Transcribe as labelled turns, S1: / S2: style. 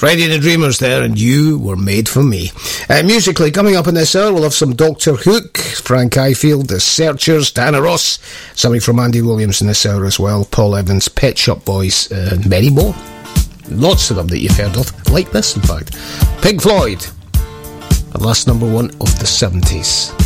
S1: Freddie the Dreamers there, and You Were Made For Me. Musically, coming up in this hour, we'll have some Dr. Hook, Frank Ifield, The Searchers, Diana Ross, something from Andy Williams in this hour as well, Paul Evans, Pet Shop Boys, and many more. Lots of them that you've heard of, like this in fact. Pink Floyd, the last number one of the 70s.